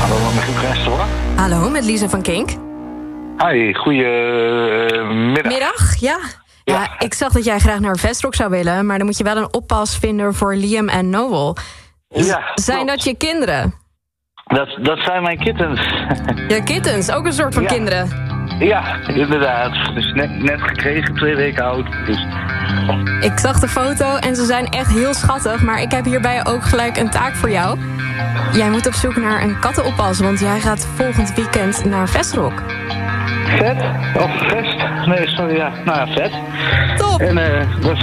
Hallo, met Michiel Restaurant. Hallo, met Lisa van Kink. Hi, goedemiddag. Middag, ja. Ja, ik zag dat jij graag naar Vestrock zou willen, maar dan moet je wel een oppas vinden voor Liam en Noel. Ja, Zijn dat je kinderen? Dat zijn mijn kittens. Ja, kittens, ook een soort van Ja. kinderen. Ja, inderdaad. Dus net gekregen, 2 weken oud. Dus. Ik zag de foto en ze zijn echt heel schattig, maar ik heb hierbij ook gelijk een taak voor jou. Jij moet op zoek naar een kattenoppas, want jij gaat volgend weekend naar Vestrock. Vet? Of vest? Nee, sorry, ja. Nou ja, vet. Top! En dat